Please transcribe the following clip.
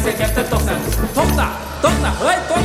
เก็บตกน่ะทกน่ะเฮ้ย